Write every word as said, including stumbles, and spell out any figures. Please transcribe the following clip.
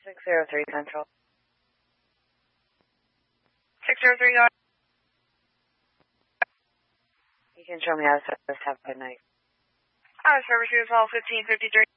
six zero three Central. six zero three, go ahead. You can show me how to set this. Have a good night. Uh, service is all fifteen fifty-three.